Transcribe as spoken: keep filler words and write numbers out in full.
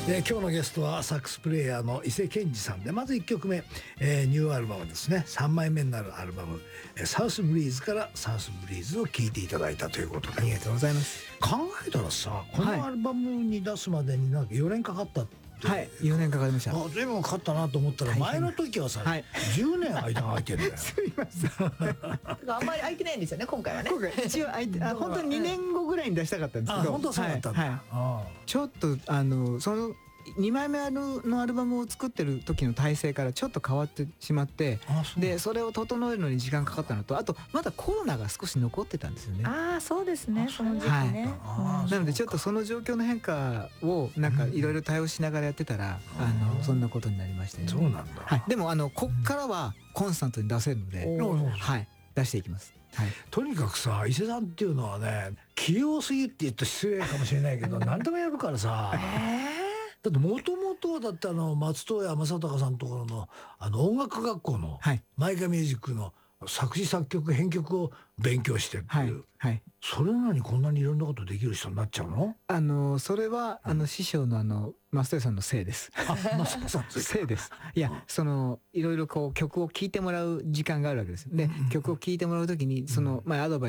えー、今日のゲストはサックスプレイヤーの伊勢健二さんで、まずいっきょくめ、えー、ニューアルバムですね、さんまいめになるアルバム、えー、サウスブリーズからサウスブリーズを聴いていただいたということで、 ありがとうございます。 考えたらさ、このアルバムに出すまでになんかよねんかかったって、 はい、よねんかかりました。 あ、随分かかったなと思ったら、前の時はさ、はい、じゅうねん間が空いてるんだよ。 すいません。 あんまり空いてないんですよね、今回はね。 今回一応空いて、あ、本当ににねんごぐらいに出したかったんですけど、 本当はそうだったんだ。はいはい、 ちょっとあのそのにまいめのアルバムを作ってる時の体制からちょっと変わってしまって、そでそれを整えるのに時間かかったのと、あとまだコロナが少し残ってたんですよね。 ああ、そうですね、その時期ね。 はい、なのでちょっとその状況の変化をなんかいろいろ対応しながらやってたら、うん、あのそんなことになりまして、ね、 そうなんだ。 はい、でもあのこっからはコンスタントに出せるので、うん、はい、出していきます。はい、 とにかくさ、伊勢さんっていうのはね、器用すぎって言うと失礼かもしれないけど何でもやるからさ。えーだってもともとはだってあの松任谷正隆さんのところのあの音楽学校のマイカミュージックの作詞作曲編曲を勉強してっていう、はいはい、それなのにこんなにいろんなことできる人になっちゃうの？ あのそれはあの師匠のあの松任谷さんのせいです。 あ、松任谷さんのせいです。いや、そのいろいろこう曲を聴いてもらう時間があるわけです。で、うん、曲を聴いてもらうときにその、まあアドバイス